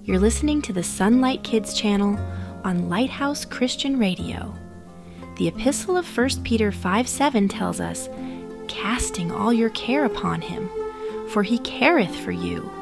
You're listening to the Sunlight Kids channel on Lighthouse Christian Radio. The epistle of 1 Peter 5:7 tells us, "Casting all your care upon him, for he careth for you."